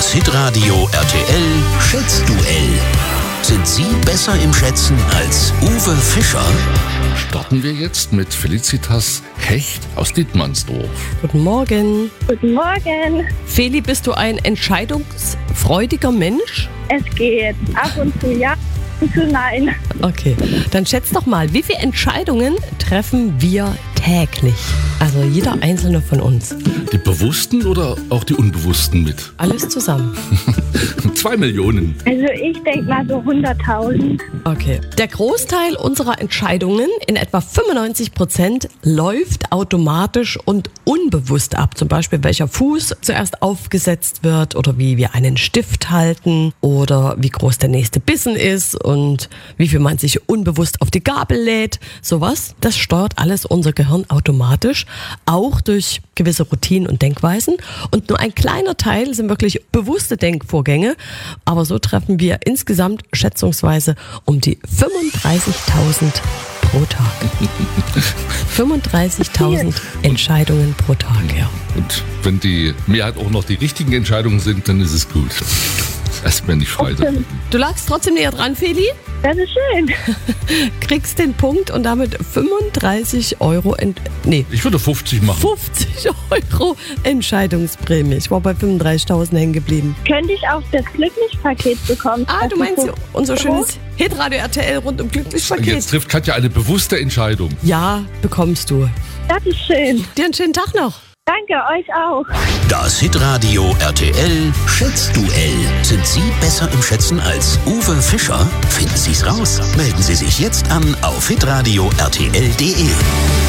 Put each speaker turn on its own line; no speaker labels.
Das Hitradio RTL Schätzduell. Sind Sie besser im Schätzen als Uwe Fischer?
Starten wir jetzt mit Felicitas Hecht aus Dittmannsdorf.
Guten Morgen.
Guten Morgen.
Feli, bist du ein entscheidungsfreudiger Mensch?
Es geht. Ab und zu ja, ab und zu nein.
Okay, dann schätz doch mal, wie viele Entscheidungen treffen wir täglich? Also jeder einzelne von uns.
Die Bewussten oder auch die Unbewussten mit?
Alles zusammen.
2 Millionen.
Also ich denke mal so 100.000.
Okay. Der Großteil unserer Entscheidungen, in etwa 95%, läuft automatisch und unbewusst ab. Zum Beispiel, welcher Fuß zuerst aufgesetzt wird oder wie wir einen Stift halten oder wie groß der nächste Bissen ist und wie viel man sich unbewusst auf die Gabel lädt. Sowas, das steuert alles unser Gehirn automatisch, auch durch gewisse Routinen und Denkweisen. Und nur ein kleiner Teil sind wirklich bewusste Denkvorgänge. Aber so treffen wir insgesamt schätzungsweise um die 35.000 pro Tag. 35.000 Entscheidungen pro Tag, ja.
Und wenn die Mehrheit auch noch die richtigen Entscheidungen sind, dann ist es gut. Das wäre nicht frei.
Du lagst trotzdem näher dran, Feli.
Das ist schön.
Kriegst den Punkt und damit 35 Euro,
Ich würde 50 machen.
50 Euro Entscheidungsprämie. Ich war bei 35.000 hängen geblieben.
Könnte ich auch das Glücklichpaket bekommen?
Du meinst unser schönes Hitradio RTL rund um Glücklichpaket?
Jetzt trifft Katja eine bewusste Entscheidung.
Ja, bekommst du.
Das ist schön.
Dir einen schönen Tag noch.
Danke, euch auch.
Das Hitradio RTL Schätzduell. Sind Sie besser im Schätzen als Uwe Fischer? Finden Sie's raus. Melden Sie sich jetzt an auf hitradio rtl.de.